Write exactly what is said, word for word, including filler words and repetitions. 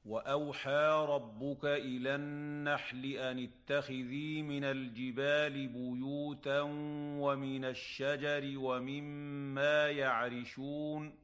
وأوحى ربك إلى النحل أن اتخذي من الجبال بيوتا ومن الشجر ومما يعرشون